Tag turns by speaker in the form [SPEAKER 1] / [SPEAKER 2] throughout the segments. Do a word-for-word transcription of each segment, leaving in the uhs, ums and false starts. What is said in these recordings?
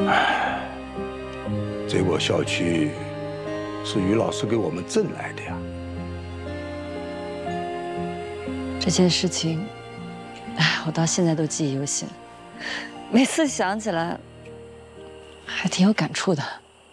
[SPEAKER 1] 唉，这个校区是于老师给我们挣来的呀。
[SPEAKER 2] 这件事情，哎，我到现在都记忆犹新，每次想起来，还挺有感触的。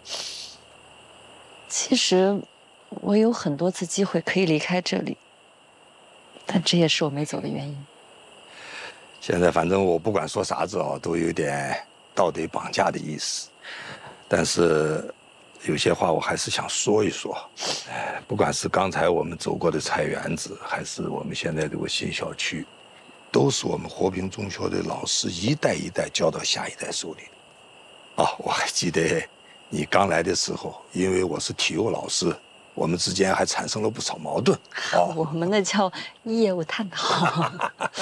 [SPEAKER 2] 其实，我有很多次机会可以离开这里，但这也是我没走的原因。
[SPEAKER 1] 现在反正我不管说啥子哦，都有点道德绑架的意思。但是有些话我还是想说一说。不管是刚才我们走过的菜园子，还是我们现在这个新小区，都是我们和平中学的老师一代一代交到下一代手里的。啊，我还记得你刚来的时候，因为我是体育老师，我们之间还产生了不少矛盾。
[SPEAKER 2] 哦，我们那叫业务探讨。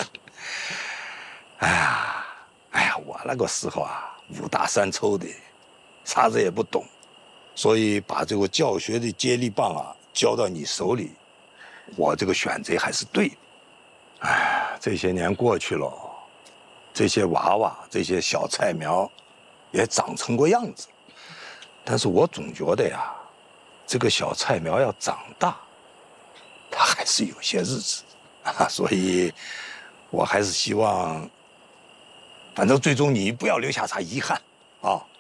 [SPEAKER 1] 哎呀，哎呀，我那个时候啊，五大三粗的，啥子也不懂，所以把这个教学的接力棒啊交到你手里，我这个选择还是对的。哎，这些年过去了，这些娃娃，这些小菜苗，也长成过样子，但是我总觉得呀，这个小菜苗要长大，它还是有些日子啊，所以，我还是希望。反正最终你不要留下啥遗憾，啊！